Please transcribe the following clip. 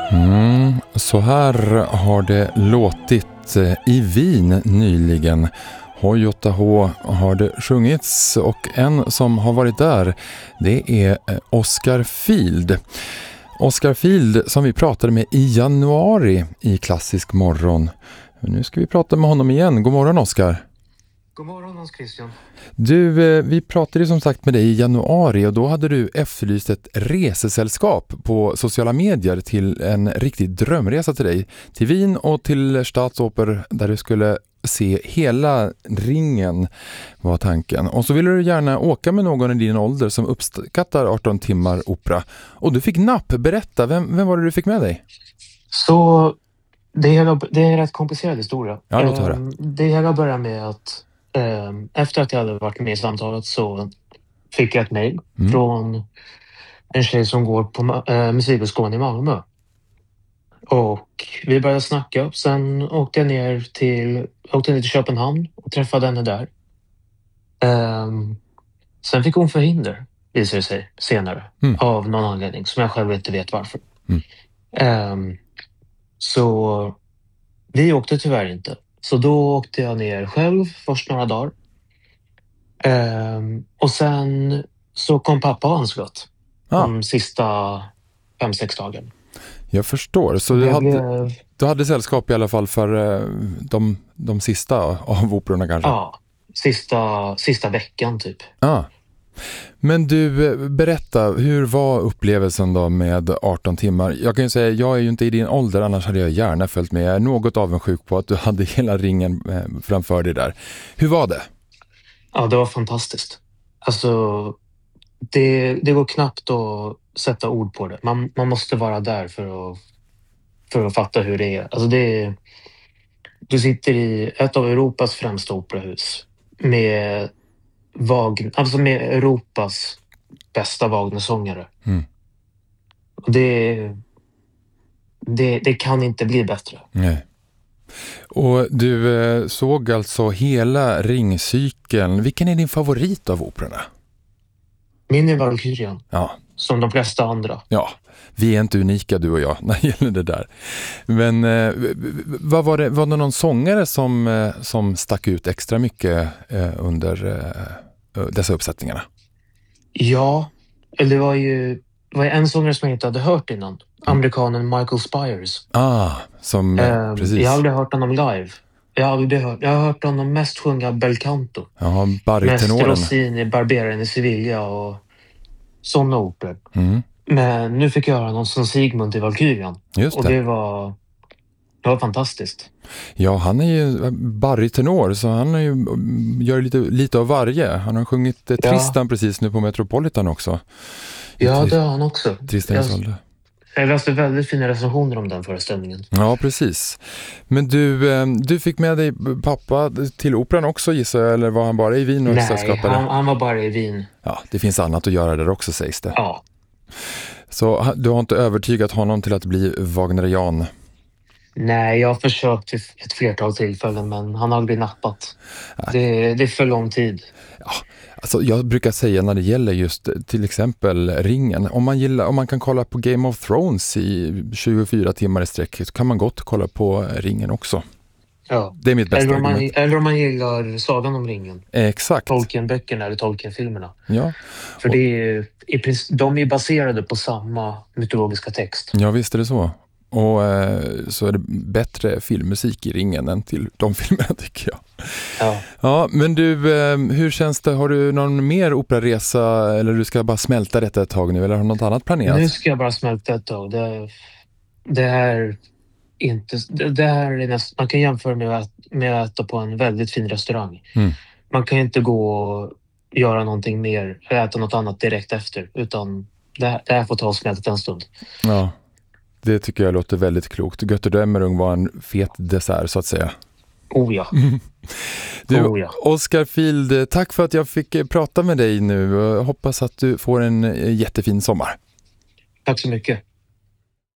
Så här har det låtit i Wien nyligen. H.J.H. har det sjungits och en som har varit där, det är Oscar Field. Oscar Field som vi pratade med i januari i Klassisk morgon. Nu ska vi prata med honom igen. God morgon Oscar. God morgon Hans Christian. Du, vi pratade som sagt med dig i januari och då hade du efterlyst ett resesällskap på sociala medier till en riktig drömresa till dig. Till Wien och till Staatsoper där du skulle se hela Ringen var tanken. Och så ville du gärna åka med någon i din ålder som uppskattar 18 timmar opera. Och du fick napp. Berätta, vem var det du fick med dig? Så det är en rätt komplicerad historia. Ja, låt höra. Det hela börjar med att efter att jag hade varit med i samtalet så fick jag ett mejl från en tjej som går på musikhögskolan i Malmö. Och vi började snacka. Sen åkte jag ner till Köpenhamn och träffade henne där. Sen fick hon förhinder, visade sig senare. Av någon anledning som jag själv inte vet varför. Så vi åkte tyvärr inte. Så då åkte jag ner själv först några dagar. Och sen så kom pappa och anslöt de sista 5-6 dagarna. Jag förstår. Så du hade sällskap i alla fall för de sista av operorna kanske? Ja, sista veckan typ. Men du, berätta, hur var upplevelsen då med 18 timmar? Jag kan ju säga, jag är ju inte i din ålder, annars hade jag gärna följt med. Jag är något avundsjuk på att du hade hela Ringen framför dig där. Hur var det? Ja, det var fantastiskt. Alltså, det går knappt att sätta ord på det. Man måste vara där för att fatta hur det är. Alltså du sitter i ett av Europas främsta operahus med med Europas bästa Wagner-sångare. Och det kan inte bli bättre. Nej. Och du såg alltså hela ringcykeln. Vilken är din favorit av operorna? Min är Valkyrien. Ja. Som de flesta andra. Ja, vi är inte unika du och jag när det gäller det där. Men var det någon sångare som stack ut extra mycket under dessa uppsättningarna? Ja, det var en sångare som jag inte hade hört innan. Amerikanen Michael Spires. Precis. Jag har aldrig hört honom live. Jag har hört honom mest sjunga bel canto. Ja, baritenoren. Mest Rossini, Barberaren i Sevilla och sådana operor. Men nu fick jag höra någon som Sigmund i Valkyrien. Just det. Och det var fantastiskt. Ja, han är ju baritenor så han gör lite av varje. Han har sjungit Tristan precis nu på Metropolitan också. Ja, det har han också. Tristan Isolde. Jag läste väldigt fina recensioner om den föreställningen. Ja, precis. Men du fick med dig pappa till operan också, gissar jag, eller var han bara i Wien? Nej, han var bara i Wien. Ja, det finns annat att göra där också, sägs det. Ja. Så du har inte övertygat honom till att bli wagnerian? Nej, jag har försökt vid ett flertal tillfällen, men han har aldrig nappat. Det är för lång tid. Ja, alltså jag brukar säga när det gäller just till exempel Ringen, om man kan kolla på Game of Thrones i 24 timmar i sträck så kan man gott kolla på Ringen också. Ja. Det är mitt bästa argument. Eller om man gillar Sagan om ringen. Exakt. Tolkien-böckerna eller Tolkien-filmerna. Ja. För de är baserade på samma mytologiska text. Ja, visst är det så. Och så är det bättre filmmusik i Ringen än till de filmerna, tycker jag. Ja, men du, hur känns det? Har du någon mer operaresa eller du ska bara smälta detta ett tag nu eller har du något annat planerat? Nu ska jag bara smälta ett tag. Det här är man kan jämföra med att äta på en väldigt fin restaurang. Man kan inte gå och göra någonting mer eller äta något annat direkt efter, utan det här får ta och smälta en stund. Ja. Det tycker jag låter väldigt klokt. Götterdämmerung var en fet dessert så att säga. Oh ja. Du, Oscar Field, tack för att jag fick prata med dig nu. Jag hoppas att du får en jättefin sommar. Tack så mycket.